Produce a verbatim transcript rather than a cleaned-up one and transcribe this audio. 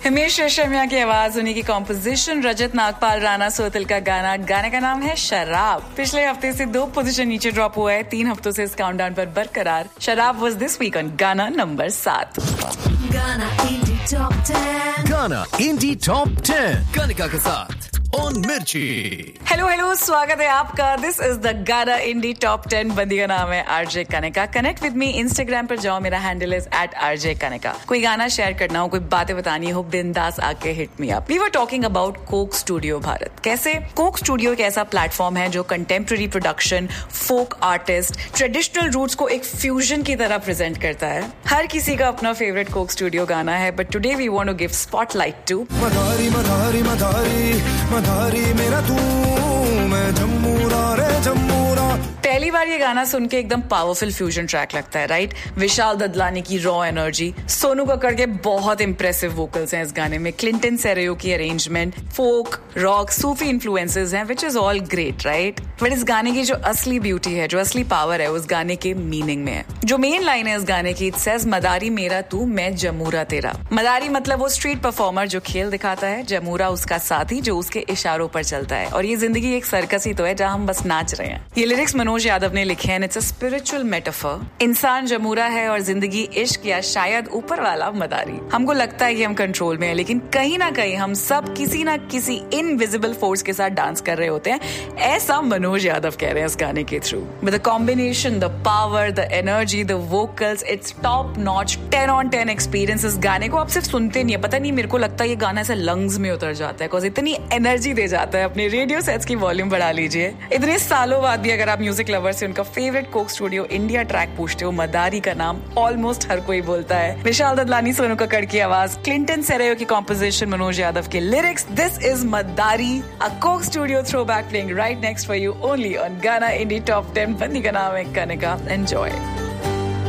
हिमेश रेशमिया की आवाज, उन्हीं की कॉम्पोजिशन, रजत नागपाल राणा सोतल का गाना। गाने का नाम है शराब। पिछले हफ्ते से दो पोजीशन नीचे ड्रॉप हुआ है, तीन हफ्तों से इस काउंटडाउन पर बरकरार। शराब वाज दिस वीक ऑन गाना नंबर सात। गाना इंडी टॉप टेन। गाना इंडी टॉप टेन कनिका के साथ ऑन मिर्ची। हेलो हेलो, स्वागत है आपका। दिस इज द गाना इंडी टॉप टेन। बंदी का नाम है RJ Kanika. Connect with me Instagram पर जाओ, मेरा handle is eight RJ Kanika. कोई गाना शेयर करना हो, कोई बातें बतानी हो, बिंदास आके hit me up. We were talking about Coke studio Bharat. कैसे कोक स्टूडियो एक ऐसा प्लेटफॉर्म है जो contemporary production, folk artist, traditional roots को एक फ्यूजन की तरह प्रेजेंट करता है। हर किसी का अपना फेवरेट कोक स्टूडियो गाना है, but today we want to give spotlight to मदारी मदारी मदारी मदारी मेरा तू, मैं जम्मूरा रे जम्मूरा। पहली बार ये गाना सुन के एकदम पावरफुल फ्यूजन ट्रैक लगता है, राइट? विशाल ददलानी की रॉ एनर्जी, सोनू कक्कड़ के बहुत इंप्रेसिव वोकल्स हैं इस गाने में, क्लिंटन सेरेयो की अरेंजमेंट, फोक, रॉक, सूफी इन्फ्लुएंसेस हैं, which is all great, right? But इस गाने की जो असली ब्यूटी है, जो असली पावर है, उस गाने के मीनिंग में है। जो मेन लाइन है इस गाने की, इट सेज मदारी मेरा तू, मैं जमूरा तेरा। मदारी मतलब वो स्ट्रीट परफॉर्मर जो खेल दिखाता है, जमूरा उसका साथी जो उसके इशारों पर चलता है। और ये जिंदगी एक सर्कस ही तो है जहां हम बस नाच रहे हैं। ये लिरिक्स मनोज यादव ने लिखे हैं। It's a spiritual metaphor. इंसान जमूरा है और जिंदगी इश्क, या शायद ऊपर वाला मदारी। हमको लगता है कि हम कंट्रोल में है, लेकिन कहीं ना कहीं हम सब किसी ना किसी इनविजिबल फोर्स के साथ डांस कर रहे होते हैं। ऐसा मनोज यादव कह रहे हैं इस गाने के through. With the combination, the power, the energy, the vocals, its top notch, ten on ten experience. इस गाने को आप सिर्फ सुनते नहीं है, पता नहीं, मेरे को लगता है ये गाना ऐसे लंग्स में उतर जाता है, बिकॉज इतनी एनर्जी दे जाता है। अपने रेडियो सेट्स की वॉल्यूम बढ़ा लीजिए। इतने सालों बाद भी अगर आप म्यूजिक लवर से उनका favourite Coke studio India track पूछते हो, मदारी का नाम ऑलमोस्ट हर कोई बोलता है। विशाल ददलानी, सोनू कक्कड़ की आवाज, क्लिंटन सेरेयो की कॉम्पोजिशन, मनोज यादव के lyrics. This is Madari, a Coke studio throwback playing right next for you only on गाना इंडी टॉप टेन। बंदी का नाम है कनिका। एंजॉय।